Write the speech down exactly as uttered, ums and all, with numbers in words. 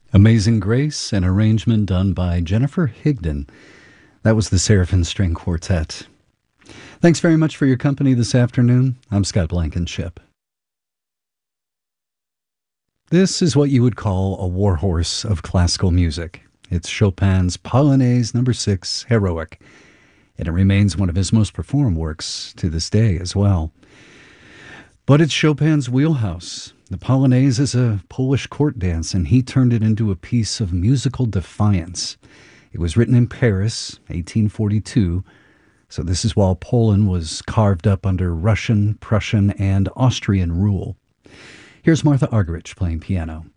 Amazing Grace, an arrangement done by Jennifer Higdon. That was the Seraphim String Quartet. Thanks very much for your company this afternoon. I'm Scott Blankenship. This is what you would call a warhorse of classical music. It's Chopin's Polonaise number six, Heroic, and it remains one of his most performed works to this day as well. But it's Chopin's wheelhouse. The Polonaise is a Polish court dance, and he turned it into a piece of musical defiance. It was written in Paris, eighteen forty-two, so this is while Poland was carved up under Russian, Prussian, and Austrian rule. Here's Martha Argerich playing piano.